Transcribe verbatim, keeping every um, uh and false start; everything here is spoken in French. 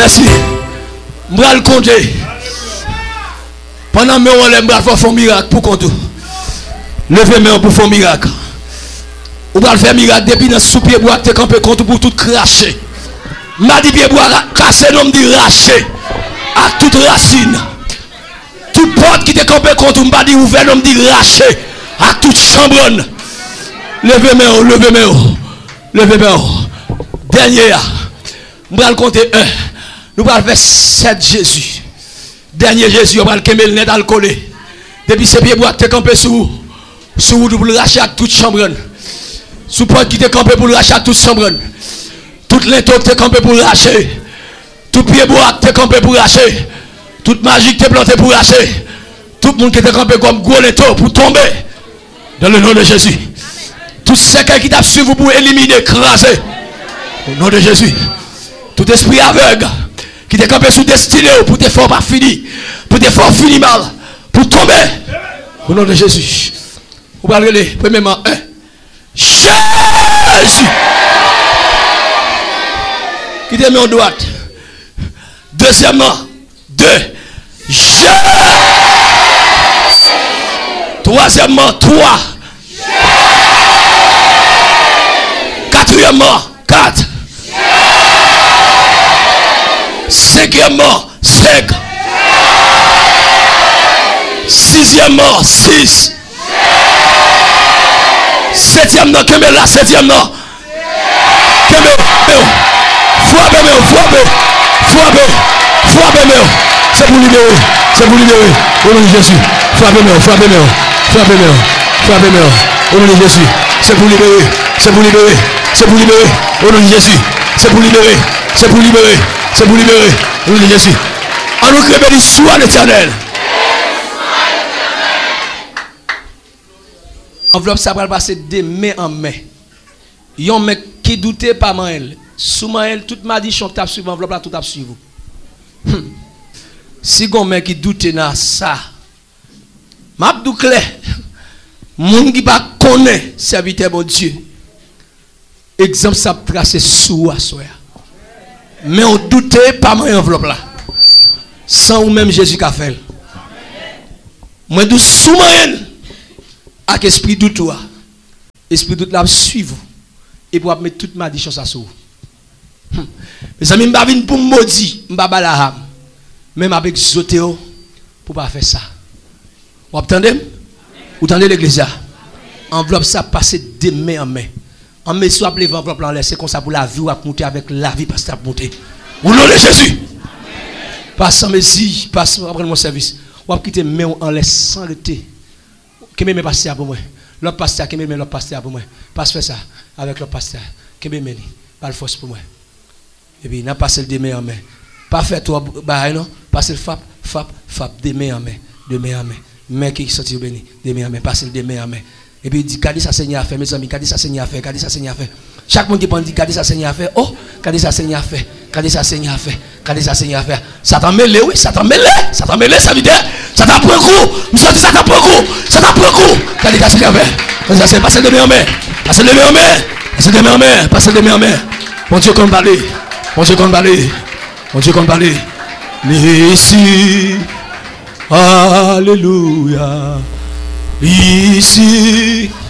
merci. Je vais le compter. Pendant que je vais faire un miracle pour compter. Levez-moi pour faire un miracle. Vous allez faire un miracle depuis dans sous pied bois, tu campé contre pour tout cracher. M'a dit pied bois, casser l'homme dit racher. À toute racine. Toute porte qui te campé contre m'a dit ouvert l'homme dit racher. À toute chambronne. Levez-moi, levez-moi. Levez-moi. Dernier. Je vais le compter un. Nous allons faire sept Jésus. Dernier Jésus, on va le quémer le nez dans le collet. Depuis ces pieds bois, tu es campé sous. Sous pour le racher à toute chambre. Sous porte qui te campé pour le racher à toute chambre. Toute l'into qui te campé pour le racher. Tout pied bois qui te campé pour racher. Toute magie qui te planté pour racher. Tout le monde qui te campé comme gros linto pour tomber. Dans le nom de Jésus. Tout ce qui t'a suivi pour éliminer, écraser. Au nom de Jésus. Tout esprit aveugle qui te campé sous destiné pour te faire pas fini. Pour te faire finir mal. Pour tomber. Au nom de Jésus. Vous allez regarder, premièrement, un. Jésus. Qui te met en droite. Deuxièmement, deux. Jésus. Troisièmement, trois. Quatrièmement, quatre. Cinquièmement, cinq. Sixièmement, six. Septièmement, que me la septièmement. Que me frappez, frappez, frappez, frappez, c'est pour libérer, c'est pour libérer. Au nom de Jésus, frappez-moi, frappez-moi, frappez-moi, frappez-moi. Au nom de Jésus, c'est pour libérer, c'est pour libérer, c'est pour libérer. Au nom de Jésus, c'est pour libérer, c'est pour libérer, c'est pour libérer. Au nom de Jésus. En nous crée soit l'Éternel. Enveloppe ça va passer de main en main. Yon mec qui doutait pas man. Sous man toute ma dit chante tape suivre enveloppe là tout tape suivre. Si gon mec qui doutait na ça. M'a dou clair. Moun qui pas connaît serviteur bon Dieu. Exemple ça tracé sous à soya. Mais on doutait pas man enveloppe là. Sans ou même Jésus qu'a fait. Moi dou sous man avec esprit doute toi. Esprit doute là suivre et pour mettre toute ma chance à sous. Mes amis m'pa vinn pour maudit, m'pa ba la ham. Même avec Zotéo pour pas faire ça. Vous entendez? Vous entendez l'église? Enveloppe ça passer de main en main. En main soit lever enveloppe là c'est comme ça pour la vie ou à monter avec la vie parce que ça monter. Au nom de Jésus. Passe en messie, passe après mon service. Ou à quitter main en laisse sans le thé. Qui me met pasteur pour moi. L'autre pasteur qui me met l'autre pasteur pour moi. Passe faire ça avec l'autre pasteur. Qui me met pas le force pour moi. Et puis n'a pas le de main en main. Pas faire toi bah non, passer le fap fap fap de main en main, de main en main. Mais qui sorti béni, de main en main, passer le de main en main. Et puis il dit qu'est-ce que ça Seigneur a fait mes amis, qu'est-ce que ça Seigneur a fait, qu'est-ce que ça Seigneur a fait. Chaque monde qui pense dit qu'est-ce que ça Seigneur a fait. Oh, qu'est-ce que ça Seigneur a fait, qu'est-ce que ça Seigneur a fait, qu'est-ce que ça Seigneur a fait. Ça t'a mêlé oui, ça t'a mêlé, ça t'a mêlé ça veut dire ça t'a pris coup, me sorti ça t'a pris coup, ça t'a pris coup. Qu'est-ce que ça Seigneur a fait. Ça c'est passer de main en main, passer de main en main, passer de main en main, passer de main en main. Mon Dieu qu'on parler. Mon Dieu qu'on parler. Mon Dieu qu'on parler. Ici. Alléluia. Ici.